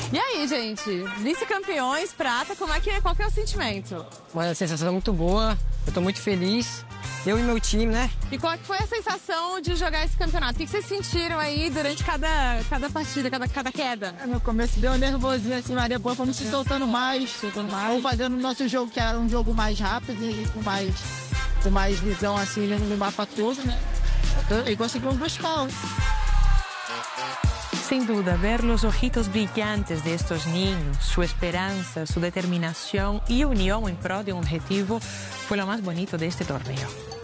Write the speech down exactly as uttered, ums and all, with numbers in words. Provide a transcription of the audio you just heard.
E aí, gente? Vice-campeões, prata, como é que é? Qual que é o sentimento? Uma sensação muito boa, eu tô muito feliz. Eu e meu time, né? E qual que foi a sensação de jogar esse campeonato? O que vocês sentiram aí durante cada, cada partida, cada, cada queda? No começo deu um nervosinho assim, mas depois fomos se soltando mais, soltando mais. Vamos fazendo o nosso jogo, que era um jogo mais rápido e com mais, com mais visão assim, no mapa todo, né? E conseguimos buscar. Sin duda, ver los ojitos brillantes de estos niños, su esperanza, su determinación y unión en pro de un objetivo fue lo más bonito de este torneo.